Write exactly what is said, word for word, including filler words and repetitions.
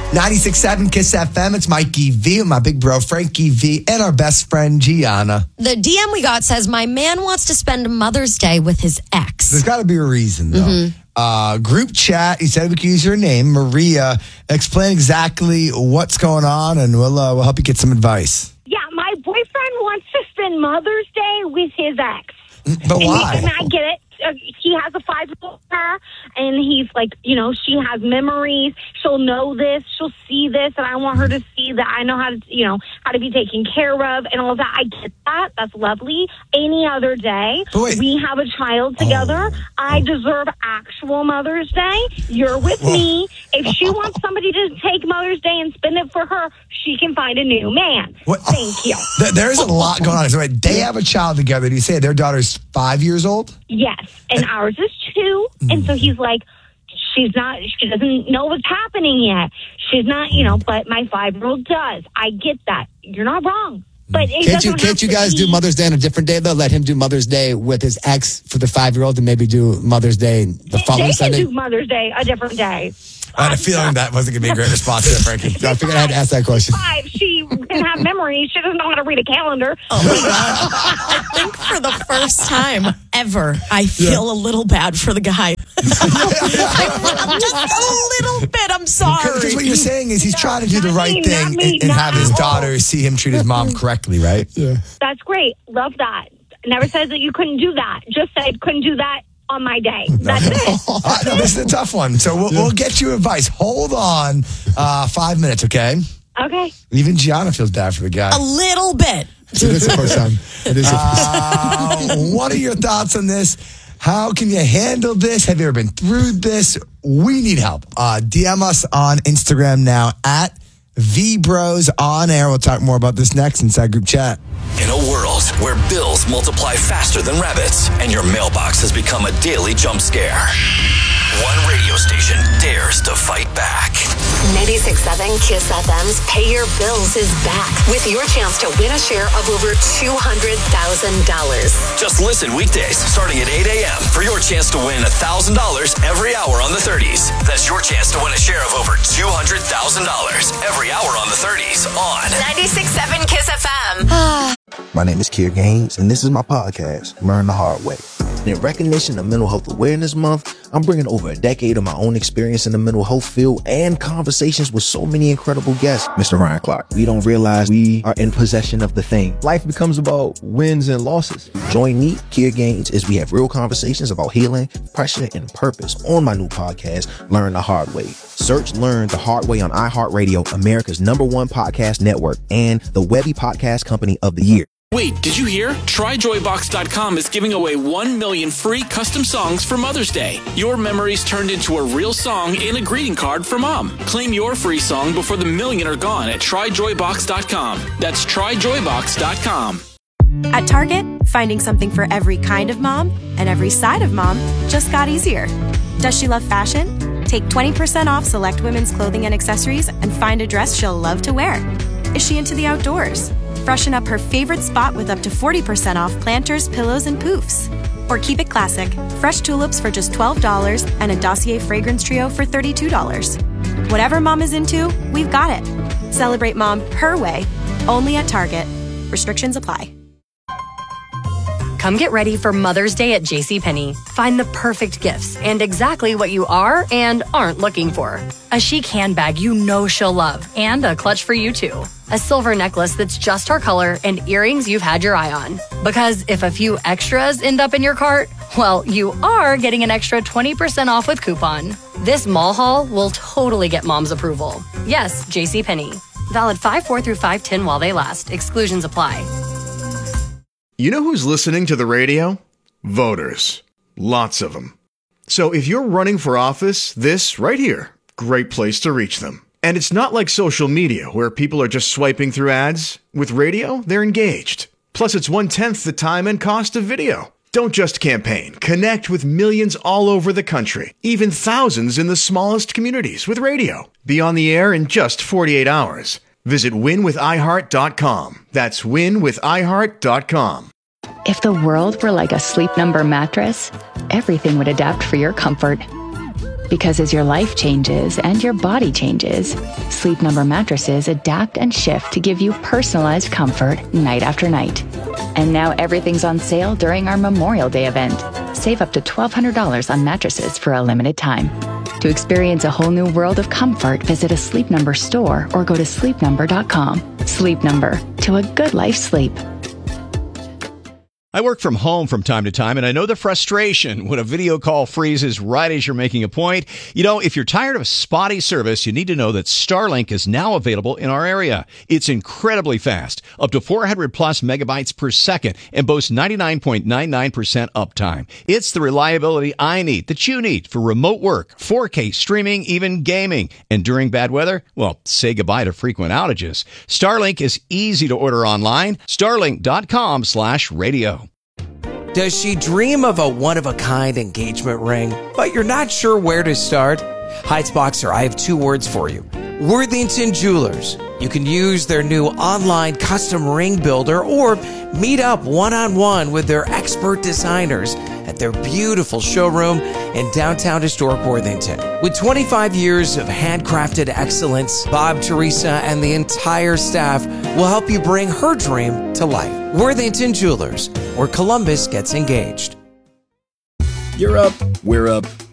ninety-six point seven Kiss F M. It's Mikey V with my big bro Frankie V and our best friend Gianna. The D M we got says, my man wants to spend Mother's Day with his ex. There's got to be a reason, though. Mm-hmm. Uh, group chat, he said we could use her name, Maria. Explain exactly what's going on, and we'll, uh, we'll help you get some advice. Yeah, my boyfriend wants to spend Mother's Day with his ex. But and why? He, and I get it. Uh, he has a five-year-old her, and he's like, you know, she has memories. She'll know this. She'll see this, and I want her to see that I know how to, you know, how to be taken care of and all of that. I get that. That's lovely. Any other day, we have a child together. Oh. I deserve actual Mother's Day. You're with Whoa. me. If she wants somebody to take Mother's Day and spend it for her, she can find a new man. What? Thank you. There's a lot going on. So wait, they have a child together. Do you say their daughter's five years old? Yes. And ours is two. And so he's like, she's not, she doesn't know what's happening yet. She's not, you know, but my five-year-old does. I get that. You're not wrong. But it can't you can't you guys be... do Mother's Day on a different day, though? Let him do Mother's Day with his ex for the five-year-old and maybe do Mother's Day the following they Sunday? They can do Mother's Day a different day. I had a feeling that wasn't going to be a great response to that, Frankie. I figured I had to ask that question. Five, she can have memories. She doesn't know how to read a calendar. Oh, my God. I think for the first time ever, I feel yeah. a little bad for the guy. I'm just a little bit. I'm sorry. Because what you're saying is he's no, trying to do the right me, thing me, and, and have his all. daughter see him treat his mom correctly, right? Yeah. That's great. Love that. Never said that you couldn't do that. Just said couldn't do that on my day. That's it. uh, no, this is a tough one. So we'll, yeah. we'll get you advice. Hold on uh, five minutes, okay? Okay. Even Gianna feels bad for the guy. A little bit. It is the first time. It is the first time. Uh, what are your thoughts on this? How can you handle this? Have you ever been through this? We need help. Uh, D M us on Instagram now at VBros on air. We'll talk more about this next inside group chat. In a world where bills multiply faster than rabbits and your mailbox has become a daily jump scare, one radio station dares to fight back. ninety-six point seven Kiss F M's Pay Your Bills is back with your chance to win a share of over two hundred thousand dollars. Just listen weekdays starting at eight a.m. for your chance to win one thousand dollars every hour on the thirties. That's your chance to win a share of over two hundred thousand dollars every hour on the thirties on ninety-six point seven Kiss F M. My name is Kier Gaines, and this is my podcast, Learn the Hard Way. In recognition of Mental Health Awareness Month, I'm bringing over a decade of my own experience in the mental health field and conversations with so many incredible guests. Mister Ryan Clark, we don't realize we are in possession of the thing. Life becomes about wins and losses. Join me, Kier Gaines, as we have real conversations about healing, pressure, and purpose on my new podcast, Learn the Hard Way. Search Learn the Hard Way on iHeartRadio, America's number one podcast network, and the Webby Podcast Company of the Year. Wait, did you hear? Try Joy Box dot com is giving away one million free custom songs for Mother's Day. Your memories turned into a real song and a greeting card for Mom. Claim your free song before the million are gone at Try Joy Box dot com. That's Try Joy Box dot com. At Target, finding something for every kind of mom and every side of mom just got easier. Does she love fashion? Take twenty percent off select women's clothing and accessories and find a dress she'll love to wear. Is she into the outdoors? Freshen up her favorite spot with up to forty percent off planters, pillows, and poofs. Or keep it classic. Fresh tulips for just twelve dollars and a Dossier fragrance trio for thirty-two dollars. Whatever mom is into, we've got it. Celebrate mom her way, only at Target. Restrictions apply. Come get ready for Mother's Day at JCPenney. Find the perfect gifts and exactly what you are and aren't looking for. A chic handbag you know she'll love and a clutch for you too. A silver necklace that's just her color and earrings you've had your eye on. Because if a few extras end up in your cart, well, you are getting an extra twenty percent off with coupon. This mall haul will totally get mom's approval. Yes, JCPenney. Valid five four through five ten while they last. Exclusions apply. You know who's listening to the radio? Voters. Lots of them. So if you're running for office, this right here, great place to reach them. And it's not like social media where people are just swiping through ads. With radio, they're engaged. Plus, it's one-tenth the time and cost of video. Don't just campaign. Connect with millions all over the country, even thousands in the smallest communities with radio. Be on the air in just forty-eight hours. Visit win with i heart dot com. That's win with i heart dot com. If the world were like a Sleep Number mattress, everything would adapt for your comfort. Because as your life changes and your body changes, Sleep Number mattresses adapt and shift to give you personalized comfort night after night. And now everything's on sale during our Memorial Day event. Save up to twelve hundred dollars on mattresses for a limited time. To experience a whole new world of comfort, visit a Sleep Number store or go to sleep number dot com. Sleep Number, to a good life sleep. I work from home from time to time, and I know the frustration when a video call freezes right as you're making a point. You know, if you're tired of spotty service, you need to know that Starlink is now available in our area. It's incredibly fast, up to four hundred plus megabytes per second, and boasts ninety-nine point nine nine percent uptime. It's the reliability I need, that you need, for remote work, four K streaming, even gaming. And during bad weather, well, say goodbye to frequent outages. Starlink is easy to order online. Starlink.com slash radio. Does she dream of a one-of-a-kind engagement ring, but you're not sure where to start? Heights Boxer, I have two words for you. Worthington Jewelers. You can use their new online custom ring builder or meet up one-on-one with their expert designers at their beautiful showroom in downtown historic Worthington. With twenty-five years of handcrafted excellence, Bob, Teresa, and the entire staff will help you bring her dream to life. Worthington Jewelers, where Columbus gets engaged. You're up, we're up,